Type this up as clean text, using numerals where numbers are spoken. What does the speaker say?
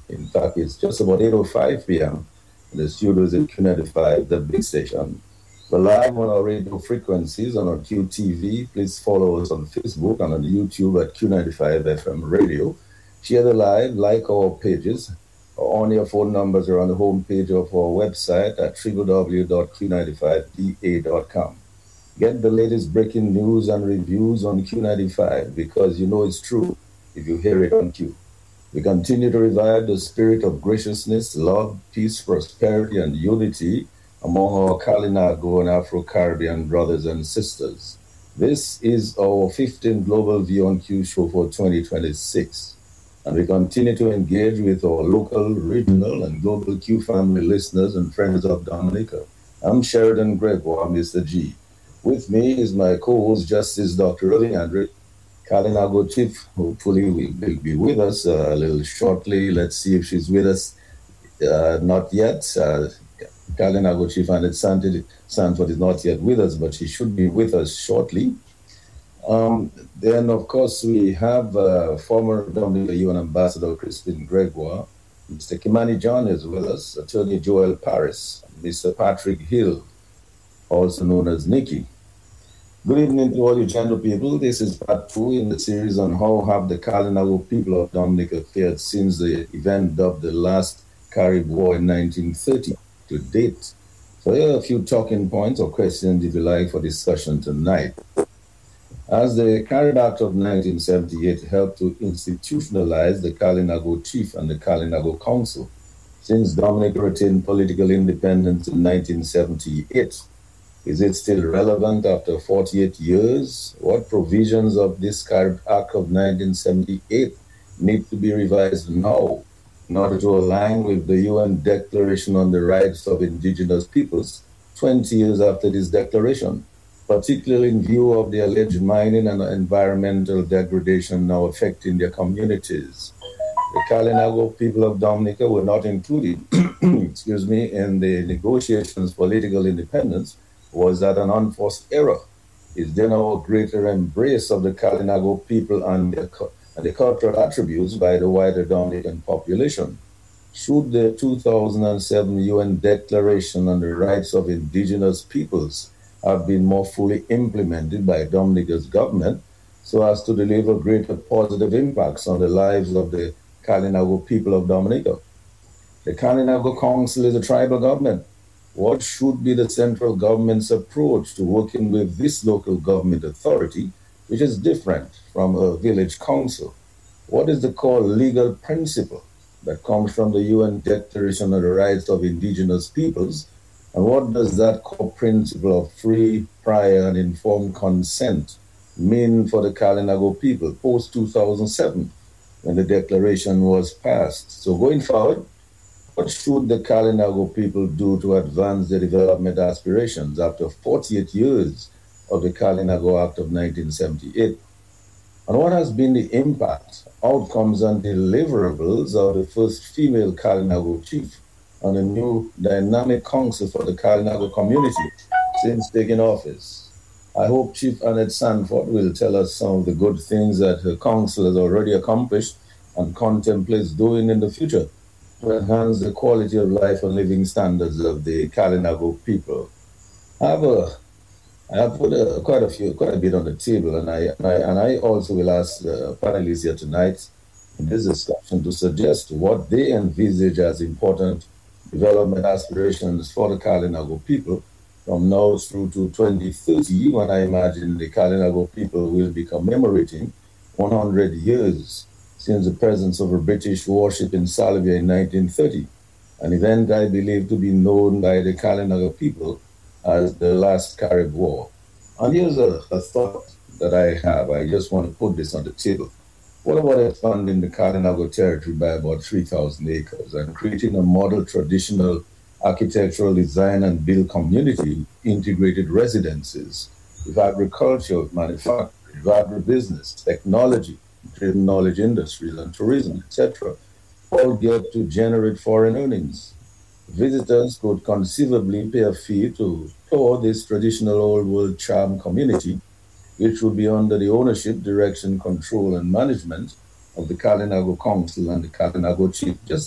In fact, it's just about 8:05 p.m. in the studios at Q95, the big station. We're live on our radio frequencies on our QTV. Please follow us on Facebook and on YouTube at Q95 FM Radio. Share the live, like our pages. On your phone numbers are on the homepage of our website at www.q95da.com. Get the latest breaking news and reviews on Q95 because you know it's true if you hear it on Q. We continue to revive the spirit of graciousness, love, peace, prosperity, and unity among our Kalinago and Afro-Caribbean brothers and sisters. This is our 15th Global View on Q show for 2026. And we continue to engage with our local, regional, and global Q family listeners and friends of Dominica. I'm Sheridan Gregoire, Mr. G. With me is my co-host, Justice Dr. Irving Andre, Kalinago Chief. Hopefully will be with us a little shortly. Let's see if she's with us. Not yet. Kalinago Chief Annette Sanford is not yet with us, but she should be with us shortly. Then, of course, we have former Dominica UN Ambassador Crispin Gregoire, Mr. Kimani John is with us, Attorney Joel Paris, Mr. Patrick Hill, also known as Nikki. Good evening to all you gentle people. This is part 2 in the series on how have the Kalinago people of Dominica fared since the event dubbed the last Carib War in 1930 to date. So here are a few talking points or questions, if you like, for discussion tonight. As the Carib Act of 1978 helped to institutionalize the Kalinago Chief and the Kalinago Council, since Dominica retained political independence in 1978, is it still relevant after 48 years? What provisions of this Carib Act of 1978 need to be revised now in order to align with the UN Declaration on the Rights of Indigenous Peoples 20 years after this declaration, particularly in view of the alleged mining and environmental degradation now affecting their communities? The Kalinago people of Dominica were not included in the negotiations for political independence. Was that an unforced error? Is there now a greater embrace of the Kalinago people and the cultural attributes by the wider Dominican population? Should the 2007 UN Declaration on the Rights of Indigenous Peoples have been more fully implemented by Dominica's government so as to deliver greater positive impacts on the lives of the Kalinago people of Dominica? The Kalinago Council is a tribal government. What should be the central government's approach to working with this local government authority, which is different from a village council? What is the core legal principle that comes from the UN Declaration on the Rights of Indigenous Peoples? And what does that core principle of free, prior, and informed consent mean for the Kalinago people post-2007 when the declaration was passed? So going forward, what should the Kalinago people do to advance their development aspirations after 48 years of the Kalinago Act of 1978? And what has been the impact, outcomes, and deliverables of the first female Kalinago chief on a new dynamic council for the Kalinago community since taking office? I hope Chief Annette Sanford will tell us some of the good things that her council has already accomplished and contemplates doing in the future to enhance the quality of life and living standards of the Kalinago people. I have put quite a bit on the table, and I also will ask the panelists here tonight in this discussion to suggest what they envisage as important development aspirations for the Kalinago people from now through to 2030, when I imagine the Kalinago people will be commemorating 100 years since the presence of a British warship in Salvia in 1930, an event I believe to be known by the Kalinago people as the last Carib War. And here's a thought that I have. I just want to put this on the table. What about expanding the Kalinago territory by about 3,000 acres and creating a model traditional architectural design and build community integrated residences with agriculture, manufacturing, agribusiness, technology, driven knowledge industries and tourism, etc., all geared to generate foreign earnings? Visitors could conceivably pay a fee to tour this traditional old world charm community, which would be under the ownership, direction, control, and management of the Kalinago Council and the Kalinago Chief, just